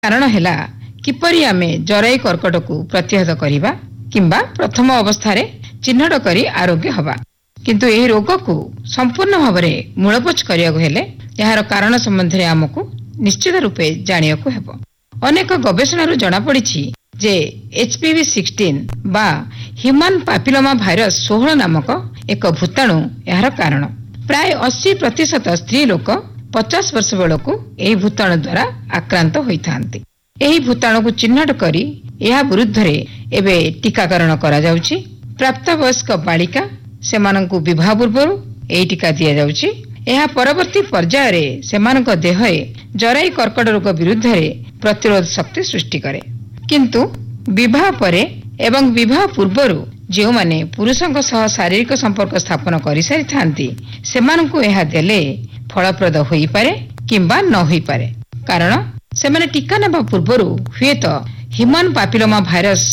कारण है किपरि आमे जराई कर्कट को प्रतिहत करवा किंबा प्रथम अवस्था चिन्हट करी आरोग्य हवा किंतु यही रोग को संपूर्ण भाव में मूलपोछ करने यार कारण संबंध में आमको निश्चित रूपे जानिया को हेबो। अनेक गवेषणा जना पड़ी जे HPV 16 बा ह्यूमन पापिलोमा भाइरस 16 नामक एक भूताणु यार कारण। प्राय 80% स्त्री लोक 50 वर्ष बेलू यही भूताणु द्वारा आक्रांत होइथांती। यही भूताणु को चिन्हट करी यह विरुद्ध रे एबे टीकाकरण करा जाउची। प्राप्तवयस्क बालिका सेमानंकु विवाह पूर्व यही टीका दिया जाउची। यह परवर्ती पर्याय रे सेमानक देहरे जराई कर्कट रोग विरुद्ध रे प्रतिरोध शक्ति सृष्टि करे। किंतु विवाह परे एवं विवाह पूर्वरु जो माने पुरुषंक सह शारीरिक संपर्क स्थापन करि सारि थांती सेमानंकु यह देले फलप्रद होई पारे किंबा न होई पारे। कारण सेमाने टीका नेबा पूर्वरु हुए तो ह्यूमन पापिलोमा भाइरस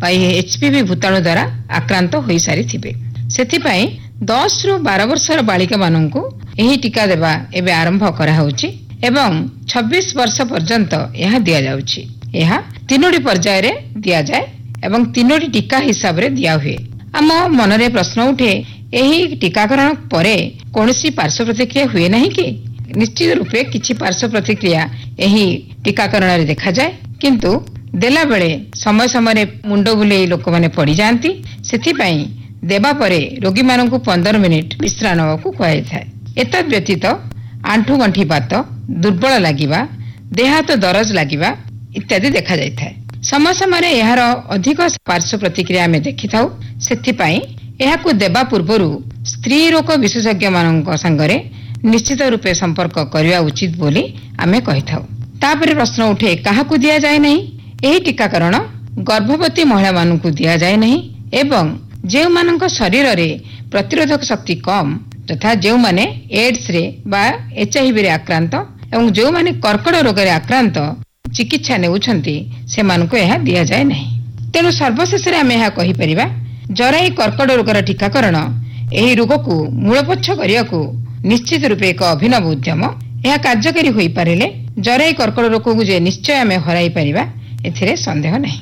HPV भूताणु द्वारा आक्रांत होई सारि थिबे। सेथिपई 10 रु 12 वर्षर बालिका मानंकु यही टीका देबा एबे आरंभ करा होउची एवं 26 वर्ष पर्यंत यह दिया जाउची। यह 3टी पर्याय रे दिया जाए एवं 3टी टीका हिसाब रे दिया हुए। आम मनरे प्रश्न उठे यही टीकाकरण परे कोनोसी पार्श्व प्रतिक्रिया हुए नहीं कि? निश्चित रूपे किछि पार्श्व प्रतिक्रिया यही टीकाकरण रे देखा जाए किंतु देला बेले समय समय मुंड बुले लोक माने पड़ी जांती। सेथिपई देबा परे रोगी माननकु 15 मिनिट विश्राम नवाकू कहै थाए। एतद व्यतीत आंठू गंठी बात दुर्बल लागिबा देह हाथ दरज लागिबा इत्यादि देखा जाय थाए। समय समय यार अधिक पार्श्व प्रतिक्रिया आमे देखि थाउ। सेथिपई एहाकू देबा पूर्वरु स्त्री रोग विशेषज्ञ माननक संगरे निश्चित रूपे संपर्क करिया उचित बोली आमे कहि थाउ। तापरे प्रश्न उठे काहाकू दिया जाय नहीं? एही टीकाकरण गर्भवती महिला माननकू दिया जाय नहीं एवं जे माननक शरीर रे प्रतिरोधक शक्ति कम तथा जो माने एड्स रे बा HIV रे आक्रांत एवं जो माने कर्कट रोग रे आक्रांत चिकित्सा नेउछंती से मानको यह दिया जाय नहीं। तेणु सर्वशेष रे आमे यह कहि परिबा जराई कर्कट रोगर टीकाकरण एही रोग को मूलपोछ करिया को निश्चित रूपे एक अभिनव उद्यम। यह कार्यकारी होई पारिले जराई कर्कट रोग को जे निश्चय आमे हराई परिबा एथिरे संदेह नहीं।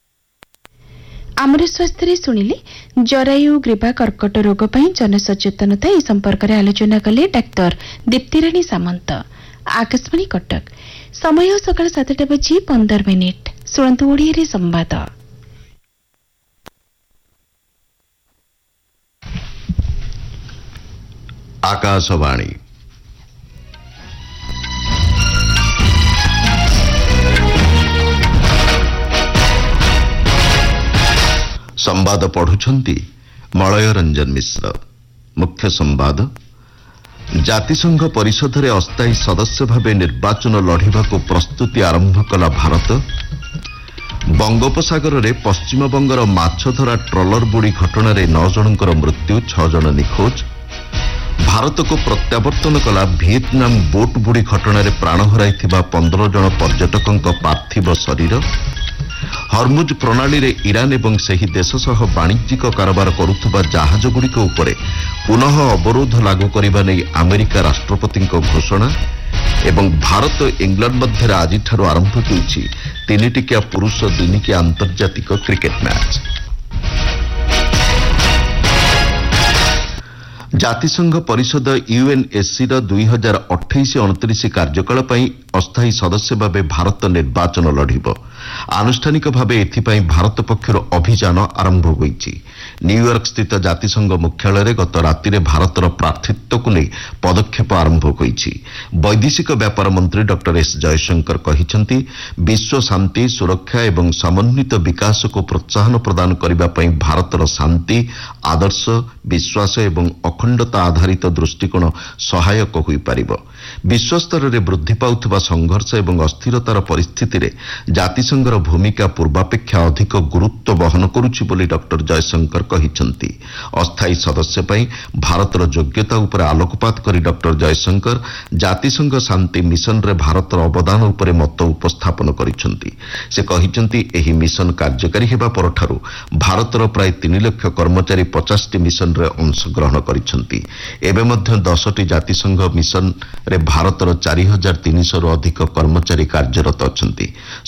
आमर स्वास्थ्य शुणिले जरायु ग्रीवा कर्कट रोग जनसचेतनता ए संपर्क में आलोचना कले डाक्तर दीप्तिराणी सामंत। आकाशवाणी कटक समय सकाळ 7:15 शुणु ओडिया संवाद। आकाशवाणी संवाद पढ़ुछंती मलय रंजन मिश्र। मुख्य संवाद जातिसंघ परिषद रे अस्थायी सदस्य भावे निर्वाचन लढ़िबा को प्रस्तुति आरंभ कला भारत। बंगोपसागर रे पश्चिम बंगर माछधरा ट्रलर बुड़ी घटना रे 9 जनकर मृत्यु 6 जन निखोज। भारत को प्रत्यावर्तन कला वियतनाम बोट बुड़ी घटना रे प्राण हराइथिबा 15 जन पर्यटकों पार्थिव शरीर। हरमुज प्रणाली रे ईरान एवं सही देश सह वाणिज्यिक कारोबार करुथुबा जहाज गुड़िक उपरे पुनः अवरोध लागू करने नहीं अमेरिका राष्ट्रपति घोषणा। एवं भारत इंग्लैंड मध्य आज आरंभ होइछि 3 टिकिया पुरुष दिनिकिया अंतर्जातिक क्रिकेट मैच। जातिसंघ परिषद UNSC 2028-29 कार्यकाल अस्थायी सदस्य भावे भारत निर्वाचन लढ़िब। आनुष्ठानिक भावे एथिपाई भारत पक्षर अभियान आरंभ होइछि। न्यूयॉर्क स्थित जातिसंघ मुख्यालय गत राति भारतर प्रार्थित्व को नहीं पदक्षेप आरंभ होइछि। वैदेशिक व्यापार मंत्री डॉक्टर एस जयशंकर कहिसंति विश्व शांति सुरक्षा एवं समन्वित विकास को प्रोत्साहन प्रदान करबा पई भारतर शांति आदर्श विश्वास एवं अखंडता आधारित दृष्टिकोण सहायक होई पारिबो। विश्व स्तर रे वृद्धि पाउथबा संघर्ष एवं अस्थिरतार परिस्थिति रे जातिसंघर भूमिका पूर्वापेक्षा अधिक गुरुत्व वहन करुछि बोली डॉक्टर जयशंकर कहिसंति। अस्थायी सदस्य पई भारतर योग्यता उपर आलोकपात करी डॉक्टर जयशंकर जातिसंघ शांति मिशन रे भारतर अवदान उपर मत उपस्थापन करिसंति। से कहिसंति एही मिशन कार्यकारी हेबा परठारु भारतर प्राय 3 लाख कर्मचारी 50 मिशन रे अंशग्रहण करिसंति। एबे मध्य 10टी जातिसंघ मिशन रे भारतर 4300 रु अधिक कर्मचारी कार्यरत अछंती।